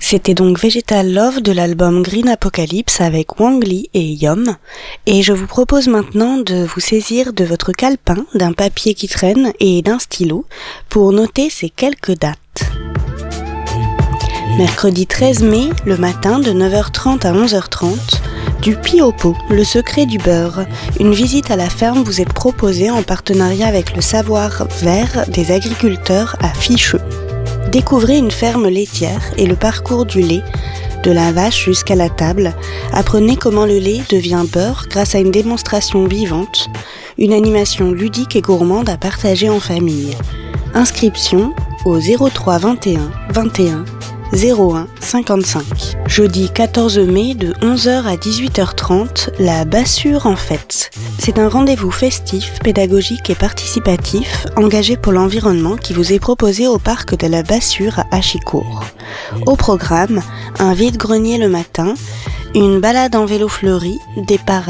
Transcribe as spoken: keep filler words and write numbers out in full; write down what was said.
C'était donc Vegetal Love de l'album Green Apocalypse avec Wang Li et Yom, et je vous propose maintenant de vous saisir de votre calepin, d'un papier qui traîne et d'un stylo pour noter ces quelques dates. Mercredi treize mai, le matin de neuf heures trente à onze heures trente, du Pis au pot, le secret du beurre. Une visite à la ferme vous est proposée en partenariat avec le Savoir Vert des agriculteurs à Ficheux. Découvrez une ferme laitière et le parcours du lait, de la vache jusqu'à la table. Apprenez comment le lait devient beurre grâce à une démonstration vivante, une animation ludique et gourmande à partager en famille. Inscription au zéro trois vingt et un vingt et un zéro un cinquante-cinq. Jeudi quatorze mai de onze heures à dix-huit heures trente, la Bassure en fête. C'est un rendez-vous festif, pédagogique et participatif engagé pour l'environnement qui vous est proposé au parc de la Bassure à Achicourt. Au programme, un vide-grenier le matin, une balade en vélo fleuri, des parades